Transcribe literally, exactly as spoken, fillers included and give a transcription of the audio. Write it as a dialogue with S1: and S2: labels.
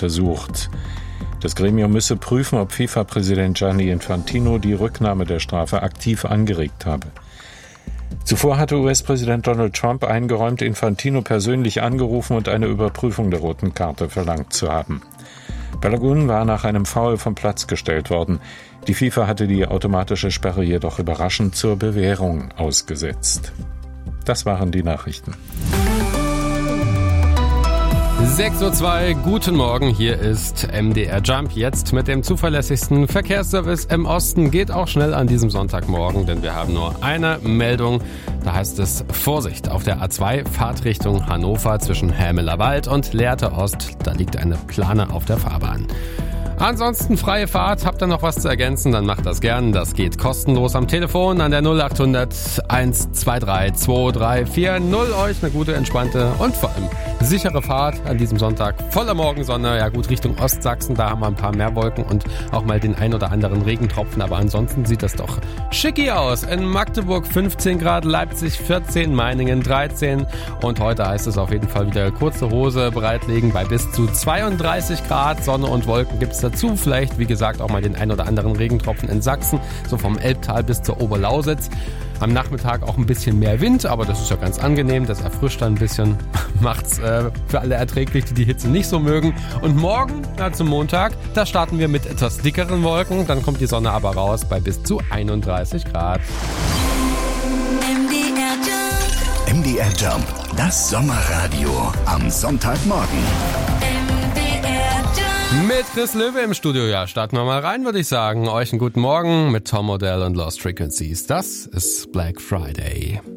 S1: untersucht. Das Gremium müsse prüfen, ob FIFA-Präsident Gianni Infantino die Rücknahme der Strafe aktiv angeregt habe. Zuvor hatte U S-Präsident Donald Trump eingeräumt, Infantino persönlich angerufen und eine Überprüfung der roten Karte verlangt zu haben. Balogun war nach einem Foul vom Platz gestellt worden. Die FIFA hatte die automatische Sperre jedoch überraschend zur Bewährung ausgesetzt. Das waren die Nachrichten.
S2: sechs Uhr zwei, guten Morgen, hier ist M D R Jump, jetzt mit dem zuverlässigsten Verkehrsservice im Osten. Geht auch schnell an diesem Sonntagmorgen, denn wir haben nur eine Meldung. Da heißt es Vorsicht auf der A zwei, Fahrtrichtung Hannover zwischen Hämeler Wald und Lehrte Ost. Da liegt eine Plane auf der Fahrbahn. Ansonsten freie Fahrt. Habt ihr noch was zu ergänzen, dann macht das gern. Das geht kostenlos am Telefon an der null acht hundert eins zwei drei zwei drei vier null. Euch eine gute, entspannte und vor allem sichere Fahrt an diesem Sonntag. Voller Morgensonne, ja gut, Richtung Ostsachsen, da haben wir ein paar mehr Wolken und auch mal den ein oder anderen Regentropfen. Aber ansonsten sieht das doch schicki aus. In Magdeburg fünfzehn Grad, Leipzig vierzehn, Meiningen dreizehn. Und heute heißt es auf jeden Fall wieder kurze Hose bereitlegen bei bis zu zweiunddreißig Grad. Sonne und Wolken gibt's dazu. Vielleicht, wie gesagt, auch mal den ein oder anderen Regentropfen in Sachsen, so vom Elbtal bis zur Oberlausitz. Am Nachmittag auch ein bisschen mehr Wind, aber das ist ja ganz angenehm. Das erfrischt dann ein bisschen, macht's äh, für alle erträglich, die die Hitze nicht so mögen. Und morgen, ja, zum Montag, da starten wir mit etwas dickeren Wolken. Dann kommt die Sonne aber raus bei bis zu einunddreißig Grad.
S3: M D R Jump. M D R Jump, das Sommerradio am Sonntagmorgen.
S2: Mit Chris Löwe im Studio, ja, starten wir mal rein, würde ich sagen. Euch einen guten Morgen mit Tom Odell und Lost Frequencies. Das ist Black Friday.